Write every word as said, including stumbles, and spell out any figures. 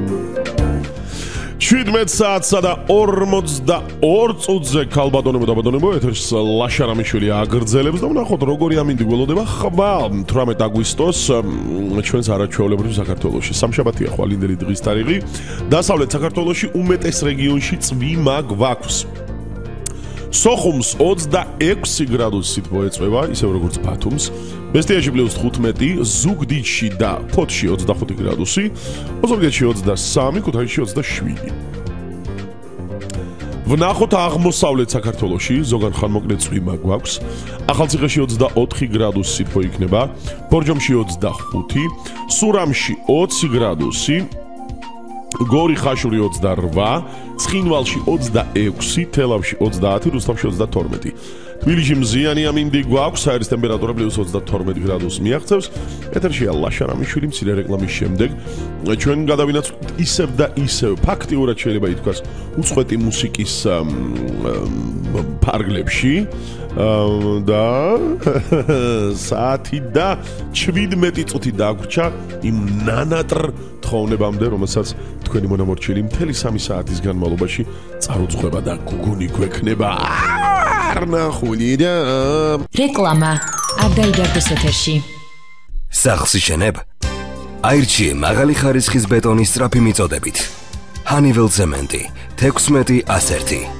შვიდმეტ საათსა და ორმოცდაორ წუთზე ქალბატონებო და ბატონებო ეთერს ლაშა რამიშვილი აგრძელებს და ვნახოთ როგორი ამინდი გველოდება ხმა თვრამეტ აგვისტოს ჩვენს არაჩვეულებრივ საქართველოში სამშაბათია ხვალინდელი დღის თარიღი დასავლეთ საქართველოში უმეტეს რეგიონში წვიმა გვაქვს სოხუმს ოცდაექვსი გრადუსით მოეწვევა ისევ როგორც ბათუმს ბესტიაში პლუს თხუთმეტი ზუგდიდში და ფოთში ოცდახუთი გრადუსი ოზურგეთში ოცდასამი ქუთაისში ოცდაშვიდი ვნახოთ აღმოსავლეთ საქართველოში ზოგან ხანმოკლე წვიმა გვაქვს ახალციხეში ოცდაოთხი გრადუსი მოიქნება ბორჯომში ოცდახუთი სურამში ოცი გრადუსი გორი ხაშური ოცდარვა ცხინვალში ოცდაექვსი თელავში ოცდაათი რუსთავში ოცდათორმეტი თბილისში მზიანი ამინდი გვაქვს საერის ტემპერატურა პლუს ოცდათორმეტი გრადუსს მიაღწევს ეთერშია ლაშა რამიშვილი მცირე რეკლამის შემდეგ ჩვენ გადავინაცვლით ისევ და ისევ ფაქტიურად შეიძლება ითქვას უწყვეტი მუსიკის ფარგლებში და საათი და შვიდმეტი წუთი დაგვრჩა იმ ნანატრ თხოვნებამდე რომელსაც თქვენი მონამორჩილი მთელი სამი საათის განმავლობაში წარუძღვება და გუგუნი გვექნება არნახული და რეკლამა არ დაიდარდეს ეთერში სახლს იშენებ აირჩიე მაღალი ხარისხის ბეტონის სწრაფი მიწოდებით ჰანიվել ცემენტი თექვსმეტი ასერთი